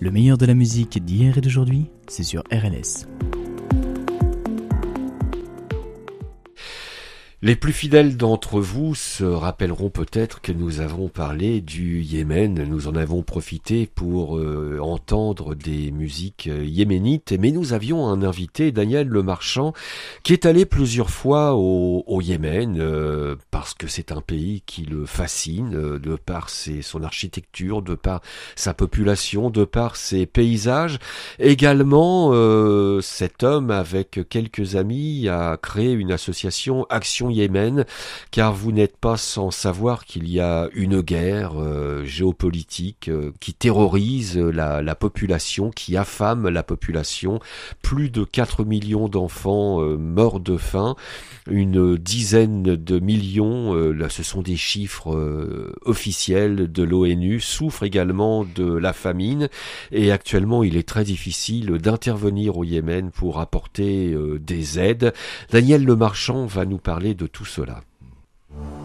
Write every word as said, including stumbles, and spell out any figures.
Le meilleur de la musique d'hier et d'aujourd'hui, c'est sur R L S. Les plus fidèles d'entre vous se rappelleront peut-être que nous avons parlé du Yémen, nous en avons profité pour euh, entendre des musiques euh, yéménites, mais nous avions un invité, Daniel Lemarchand, qui est allé plusieurs fois au, au Yémen, euh, parce que c'est un pays qui le fascine, euh, de par ses, son architecture, de par sa population, de par ses paysages. Également, euh, cet homme, avec quelques amis, a créé une association Action Yémen, car vous n'êtes pas sans savoir qu'il y a une guerre euh, géopolitique euh, qui terrorise la, la population, qui affame la population. Plus de quatre millions d'enfants euh, morts de faim, une dizaine de millions, euh, là, ce sont des chiffres euh, officiels de l'ONU, souffrent également de la famine, et actuellement il est très difficile d'intervenir au Yémen pour apporter euh, des aides. Daniel Lemarchand va nous parler de tout cela.